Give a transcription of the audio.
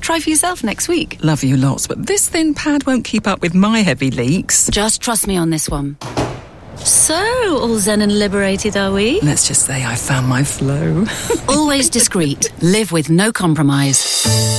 Try for yourself next week. Love you lots, but this thin pad won't keep up with my heavy leaks. Just trust me on this one. So, all zen and liberated, are we? Let's just say I found my flow. Always discreet. Live with no compromise.